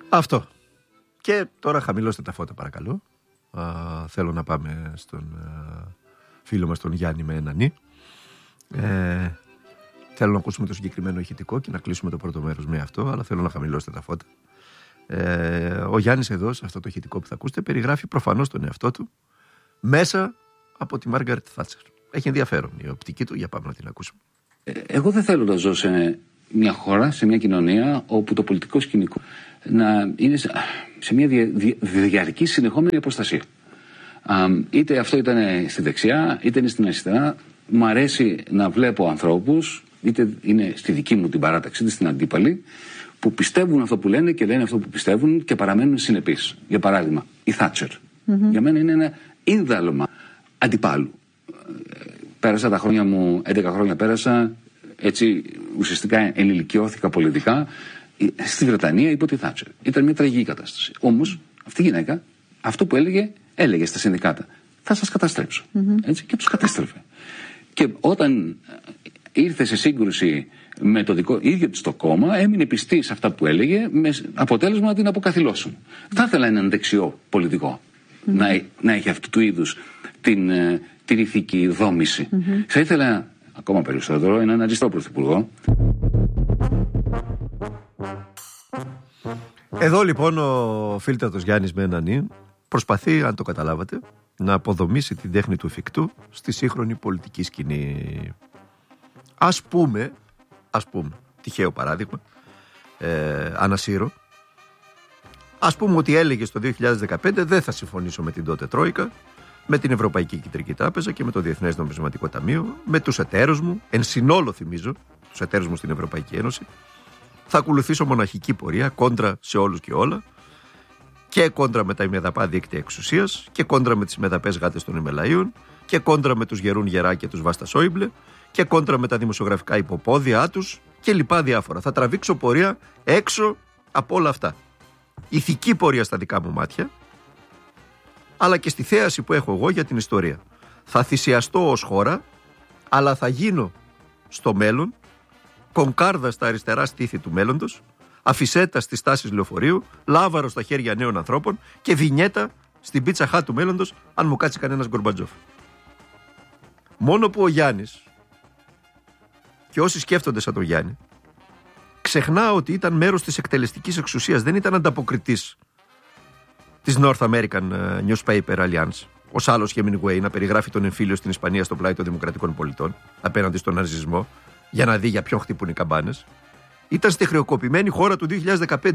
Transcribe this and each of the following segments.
Αυτό. Και τώρα χαμηλώστε τα φώτα παρακαλώ. Θέλω να πάμε στον φίλο μας τον Γιάννη με έναν νι. Θέλω να ακούσουμε το συγκεκριμένο ηχητικό και να κλείσουμε το πρώτο μέρος με αυτό, αλλά θέλω να χαμηλώσετε τα φώτα. Ο Γιάννης εδώ, σε αυτό το ηχητικό που θα ακούσετε, περιγράφει προφανώς τον εαυτό του μέσα από τη Μάργαρετ Θάτσερ. Έχει ενδιαφέρον η οπτική του, για πάμε να την ακούσουμε. Εγώ δεν θέλω να ζω σε μια χώρα, σε μια κοινωνία όπου το πολιτικό σκηνικό να είναι σε μια διαρκή συνεχόμενη αποστασία. Είτε αυτό ήταν στη δεξιά, είτε είναι στην αριστερά. Μου αρέσει να βλέπω ανθρώπους, είτε είναι στη δική μου την παράταξη, είτε στην αντίπαλη, που πιστεύουν αυτό που λένε και λένε αυτό που πιστεύουν και παραμένουν συνεπείς. Για παράδειγμα, η Θάτσερ. Για μένα είναι ένα ίνδαλμα αντιπάλου. Πέρασα τα χρόνια μου, 11 χρόνια πέρασα, έτσι ουσιαστικά ενηλικιώθηκα πολιτικά στη Βρετανία υπό τη Θάτσερ. Ήταν μια τραγική κατάσταση. Όμως αυτή η γυναίκα αυτό που έλεγε στα συνδικάτα, θα σας καταστρέψω. Έτσι, και τους κατέστρεφε. Και όταν ήρθε σε σύγκρουση με το ίδιο της το κόμμα, έμεινε πιστή σε αυτά που έλεγε, με αποτέλεσμα να την αποκαθιλώσουν. Θα ήθελα έναν δεξιό πολιτικό να έχει αυτού του είδους την ηθική δόμηση. Θα ήθελα ακόμα περισσότερο έναν αριστερό πρωθυπουργό. Εδώ λοιπόν ο φίλτατος Γιάννης με έναν νι προσπαθεί, αν το καταλάβατε, να αποδομήσει την τέχνη του εφικτού στη σύγχρονη πολιτική σκηνή. Ας πούμε, τυχαίο παράδειγμα, ανασύρω, ας πούμε ότι έλεγε στο 2015 δεν θα συμφωνήσω με την τότε Τρόικα, με την Ευρωπαϊκή Κεντρική Τράπεζα και με το Διεθνές Νομισματικό Ταμείο, με τους εταίρους μου, εν συνόλο θυμίζω, τους εταίρους μου στην Ευρωπαϊκή Ένωση, θα ακολουθήσω μοναχική πορεία, κόντρα σε όλους και όλα, και κόντρα με τα ημεδαπά δίκτυα εξουσίας, και κόντρα με τις μεδαπές γάτες των Εμελαΐων, και κόντρα με τους γερούν γερά και τους Βάστα Σόιμπλε, και κόντρα με τα δημοσιογραφικά υποπόδια τους και λοιπά διάφορα. Θα τραβήξω πορεία έξω από όλα αυτά. Ηθική πορεία στα δικά μου μάτια, αλλά και στη θέαση που έχω εγώ για την ιστορία. Θα θυσιαστώ ως χώρα, αλλά θα γίνω στο μέλλον κονκάρδα στα αριστερά στήθη του μέλλοντος, αφισέτα στις τάσεις λεωφορείου, λάβαρο στα χέρια νέων ανθρώπων και βινιέτα στην πίτσα χά του μέλλοντος, αν μου κάτσει κανένας Γκορμπατζόφ. Μόνο που ο Γιάννης και όσοι σκέφτονται σαν τον Γιάννη ξεχνά ότι ήταν μέρος της εκτελεστικής εξουσίας, δεν ήταν ανταποκριτής της North American Newspaper Alliance, ως άλλος Hemingway να περιγράφει τον εμφύλιο στην Ισπανία στο πλάι των δημοκρατικών πολιτών απέναντι στον ναζισμό για να δει για ποιον χτυπούν οι καμπάνες. Ήταν στη χρεοκοπημένη χώρα του 2015.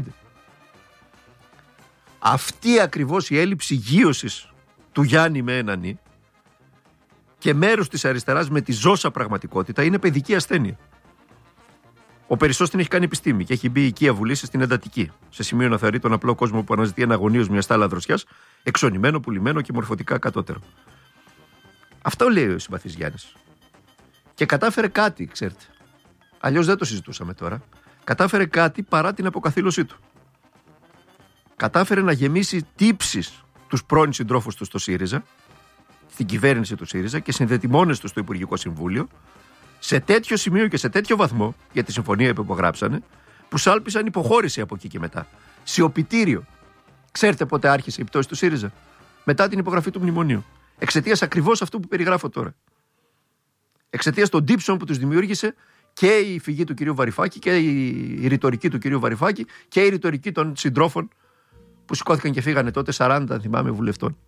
Αυτή ακριβώς η έλλειψη γείωσης του Γιάννη με έναν νι και μέρος της αριστεράς με τη ζώσα πραγματικότητα είναι παιδική ασθένεια. Ο Περισσός την έχει κάνει επιστήμη και έχει μπει η οικία βουλήση στην εντατική, σε σημείο να θεωρεί τον απλό κόσμο που αναζητεί αναγωνίως μια στάλα δροσιάς, εξονημένο, πουλημένο και μορφωτικά κατώτερο. Αυτό λέει ο συμπαθής Γιάννης. Και κατάφερε κάτι, ξέρετε. Αλλιώς δεν το συζητούσαμε τώρα. Κατάφερε κάτι παρά την αποκαθήλωσή του. Κατάφερε να γεμίσει τύψεις τους πρώην συντρόφους του στο ΣΥΡΙΖΑ, στην κυβέρνηση του ΣΥΡΙΖΑ και συνδετημόνες του στο Υπουργικό Συμβούλιο, σε τέτοιο σημείο και σε τέτοιο βαθμό για τη συμφωνία που υπογράψανε, που σάλπισαν υποχώρηση από εκεί και μετά. Σιωπητήριο. Ξέρετε πότε άρχισε η πτώση του ΣΥΡΙΖΑ? Μετά την υπογραφή του μνημονίου. Εξαιτίας ακριβώς αυτού που περιγράφω τώρα. Εξαιτίας των τύψεων που τους δημιούργησε και η φυγή του κυρίου Βαρυφάκη και η ρητορική του κυρίου Βαρυφάκη και η ρητορική των συντρόφων που σηκώθηκαν και φύγανε τότε, 40 θυμάμαι βουλευτών.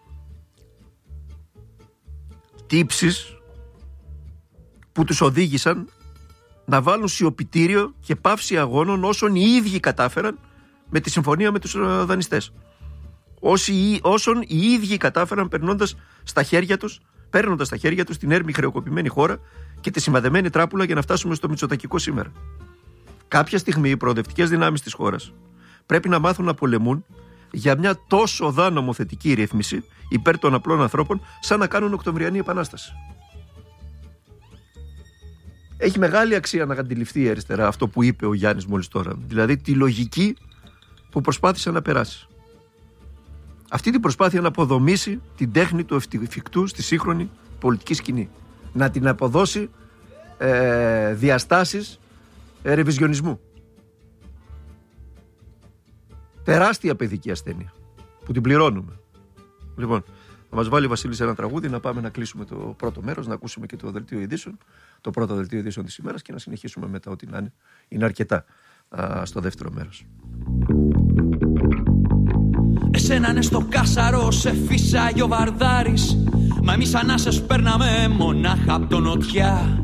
Τύψεις που τους οδήγησαν να βάλουν σιωπητήριο και πάυση αγώνων όσων οι ίδιοι κατάφεραν με τη συμφωνία με τους δανειστές. Όσων οι ίδιοι κατάφεραν παίρνοντας στα χέρια τους την έρμη χρεοκοπημένη χώρα και τη σημαδεμένη τράπουλα για να φτάσουμε στο μητσοτακικό σήμερα. Κάποια στιγμή οι προοδευτικές δυνάμεις της χώρας πρέπει να μάθουν να πολεμούν για μια τόσο οδά νομοθετική ρύθμιση υπέρ των απλών ανθρώπων, σαν να κάνουν Οκτωβριανή Επανάσταση. Έχει μεγάλη αξία να αντιληφθεί η αριστερά αυτό που είπε ο Γιάννης μόλις τώρα. Δηλαδή τη λογική που προσπάθησε να περάσει. Αυτή την προσπάθεια να αποδομήσει την τέχνη του εφικτού στη σύγχρονη πολιτική σκηνή. Να την αποδώσει διαστάσεις ρεβιζιονισμού. Τεράστια παιδική ασθένεια που την πληρώνουμε. Λοιπόν, θα μας βάλει ο Βασίλης ένα τραγούδι, να πάμε να κλείσουμε το πρώτο μέρος, να ακούσουμε και το δελτίο ειδήσεων, το πρώτο δελτίο ειδήσεων της ημέρας και να συνεχίσουμε μετά ό,τι να είναι. Είναι αρκετά στο δεύτερο μέρος. Εσένα είναι στο κάσαρο, σε φύσαγε ο Βαρδάρης. Μα εμείς ανάσες παίρναμε μονάχα απ' τον Νοτιά.